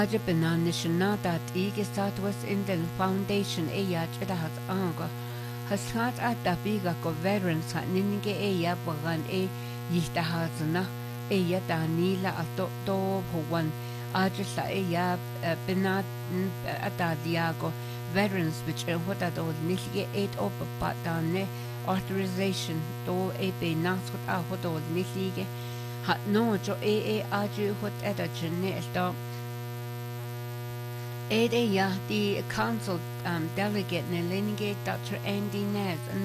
Aja benanishin dat ige Southwest Indian Foundation eya chedahas anga hasnat at dabiga ko veterans ha ninige eya bagan yihtahazna eya danila ato to huwan aja sa eya benat atadiago veterans which hota do nilige 8 op patane authorization to be nasut a hodo nilige ha no jo aju hot edajene sto Ede the council delegate Nelinge Dr. Andy Nez